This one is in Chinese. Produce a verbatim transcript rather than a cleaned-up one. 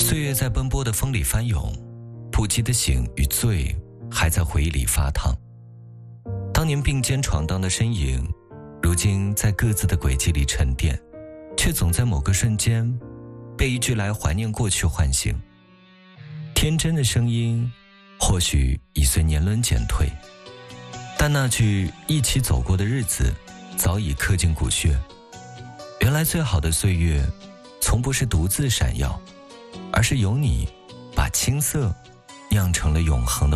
岁月在奔波的风里翻涌，不羁的醒与醉还在回忆里发烫。当年并肩闯荡的身影，如今在各自的轨迹里沉淀，却总在某个瞬间被一句来怀念过去唤醒。天真的声音或许已随年轮减退，但那句一起走过的日子早已刻进骨血。原来最好的岁月从不是独自闪耀，而是有你把青涩酿成了永恒的